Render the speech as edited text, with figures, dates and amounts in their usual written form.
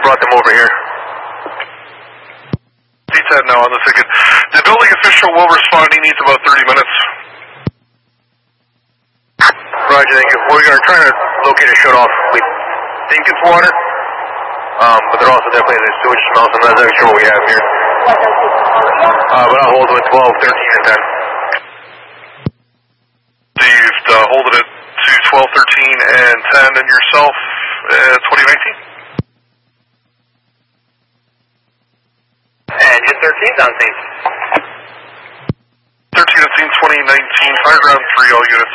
brought them over here. D10 now on the ticket. The building official will respond. He needs about 30 minutes. Roger, thank you. We are trying to locate a shut-off. We think it's water, but there also definitely is a sewage smell, so I'm not exactly sure what we have here. But I'll hold it with 12, 13, and 10. You've holded it to 12, 13, and 10, and yourself, 2019? Engine 13's on scene. 13 and scene 2019, fire ground 3, all units.